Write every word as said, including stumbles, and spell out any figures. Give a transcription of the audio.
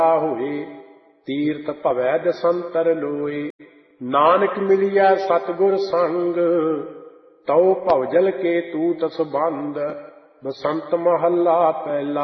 ਹੋਏ। ਤੀਰਥ ਭਵੈ ਦਸੰਤਰ ਲੋਏ। ਨਾਨਕ ਮਿਲਿਆ ਸਤਿਗੁਰ ਸੰਗ, ਤਉ ਭਵਜਲ ਕੇ ਤੂਤ ਸੰਬੰਧ। ਬਸੰਤ ਮਹੱਲਾ ਪਹਿਲਾ।